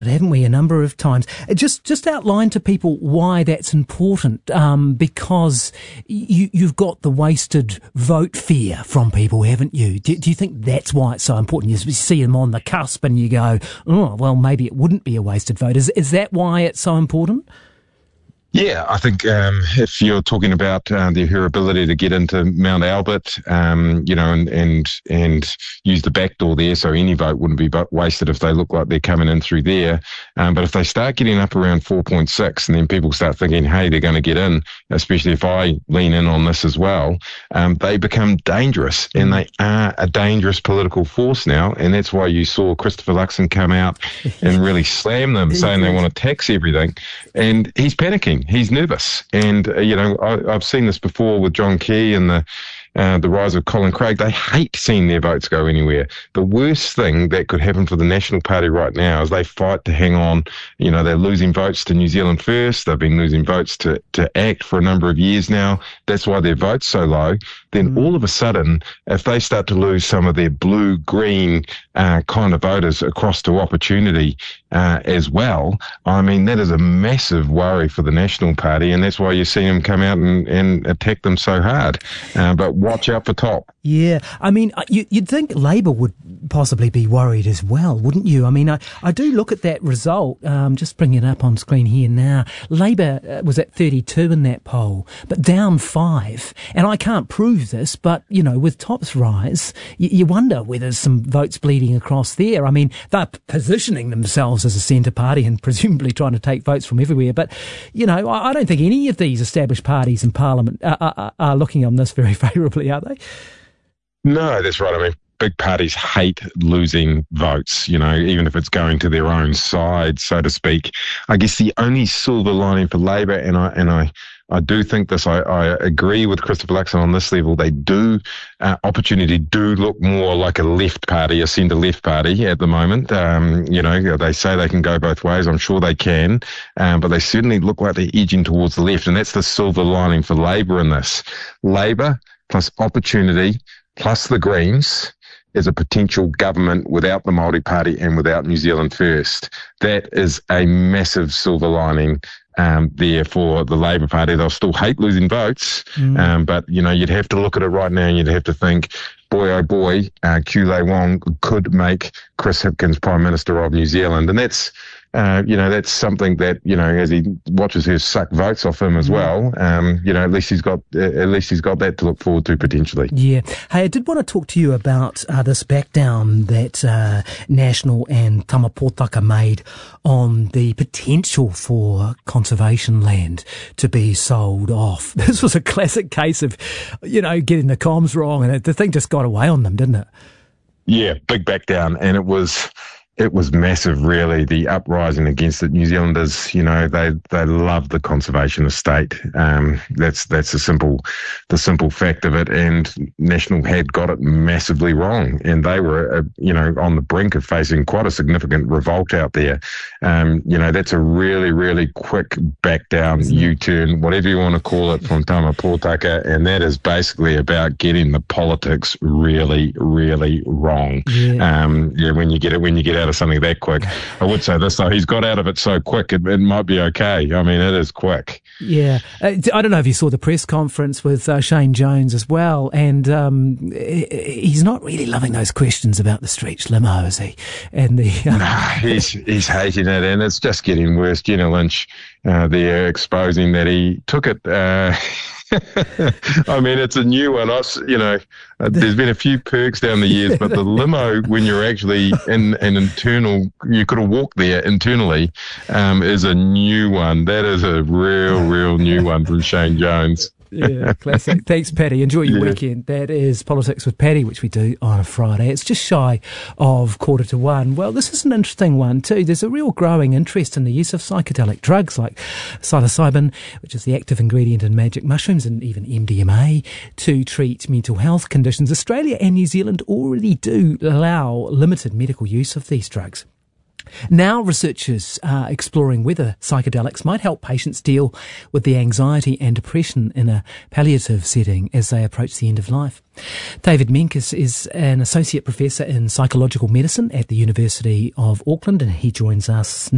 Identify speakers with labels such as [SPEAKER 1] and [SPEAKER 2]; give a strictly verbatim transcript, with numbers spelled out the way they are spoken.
[SPEAKER 1] haven't we, a number of times? Just just outline to people why that's important, um, because you, you've got the wasted vote fear from people, haven't you? Do, do you think that's why it's so important? You see them on the cusp and you go, oh, well, maybe it wouldn't be a wasted vote. Is, is that why it's so important?
[SPEAKER 2] Yeah, I think um, if you're talking about uh, the, her ability to get into Mount Albert, um, you know, and, and and use the back door there, so any vote wouldn't be wasted if they look like they're coming in through there. Um, but if they start getting up around four point six, and then people start thinking, hey, they're going to get in, especially if I lean in on this as well, um, they become dangerous, and they are a dangerous political force now. And that's why you saw Christopher Luxon come out and really slam them, saying they want to tax everything. And he's panicking. He's nervous. And, uh, you know, I, I've seen this before with John Key and the Uh, the rise of Colin Craig. They hate seeing their votes go anywhere. The worst thing that could happen for the National Party right now is they fight to hang on. You know, they're losing votes to New Zealand First. They've been losing votes to, to ACT for a number of years now. That's why their vote's so low. Then mm. all of a sudden, if they start to lose some of their blue-green uh, kind of voters across to Opportunity uh, as well, I mean, that is a massive worry for the National Party, and that's why you see them come out and, and attack them so hard. Uh, but watch out for top.
[SPEAKER 1] Yeah, I mean, you, you'd think Labour would possibly be worried as well, wouldn't you? I mean, I, I do look at that result, um, just bringing it up on screen here now. Labour uh, was at thirty-two in that poll, but down five. And I can't prove this, but, you know, with Top's rise, you, you wonder whether some votes bleeding across there. I mean, they're positioning themselves as a centre party and presumably trying to take votes from everywhere. But, you know, I, I don't think any of these established parties in Parliament are, are, are looking on this very favourably, are they?
[SPEAKER 2] No, that's right. I mean, big parties hate losing votes, you know, even if it's going to their own side, so to speak. I guess the only silver lining for Labour, and I and I, I do think this, I, I agree with Christopher Luxon on this level, they do, uh, Opportunity do look more like a left party, a centre-left party at the moment. Um, you know, they say they can go both ways. I'm sure they can, um, but they certainly look like they're edging towards the left, and that's the silver lining for Labour in this. Labour plus Opportunity plus the Greens is a potential government without the Māori Party and without New Zealand First. That is a massive silver lining um, there for the Labour Party. They'll still hate losing votes, mm. um, but, you know, you'd have to look at it right now and you'd have to think, boy, oh boy, uh, Kulei Wong could make Chris Hipkins Prime Minister of New Zealand. And that's, Uh, you know, that's something that, you know, as he watches her suck votes off him as well, um, you know, at least he's got, uh, at least he's got that to look forward to potentially.
[SPEAKER 1] Yeah. Hey, I did want to talk to you about uh, this back down that uh, National and Tama Pōtaka made on the potential for conservation land to be sold off. This was a classic case of, you know, getting the comms wrong, and it, the thing just got away on them, didn't it?
[SPEAKER 2] Yeah, big back down, and it was... It was massive, really, the uprising against it. New Zealanders, you know, they, they love the conservation estate. Um, that's that's the simple the simple fact of it. And National had got it massively wrong, and they were, uh, you know, on the brink of facing quite a significant revolt out there. Um, you know, that's a really, really quick back down U-turn, whatever you want to call it, from Tama Pōtaka, and that is basically about getting the politics really, really wrong. Yeah, um, yeah when you get it, when you get out of something that quick. I would say this though, he's got out of it so quick, it, it might be okay. I mean, it is quick.
[SPEAKER 1] Yeah. Uh, I don't know if you saw the press conference with uh, Shane Jones as well, and um, he's not really loving those questions about the stretch limo, is he? And the uh,
[SPEAKER 2] nah, he's he's hating it, and it's just getting worse. Jenna Lynch, uh, they're exposing that he took it. Uh, I mean, it's a new one. I, you know, uh, there's been a few perks down the years, but the limo, when you're actually in an internal, you could have walked there internally, um, is a new one. That is a real, real new one from Shane Jones.
[SPEAKER 1] Yeah, classic. Thanks, Paddy. Enjoy your yeah. weekend. That is Politics with Paddy, which we do on a Friday. It's just shy of quarter to one. Well, this is an interesting one too. There's a real growing interest in the use of psychedelic drugs like psilocybin, which is the active ingredient in magic mushrooms, and even M D M A to treat mental health conditions. Australia and New Zealand already do allow limited medical use of these drugs. Now researchers are exploring whether psychedelics might help patients deal with the anxiety and depression in a palliative setting as they approach the end of life. David Menkes is an associate professor in psychological medicine at the University of Auckland, and he joins us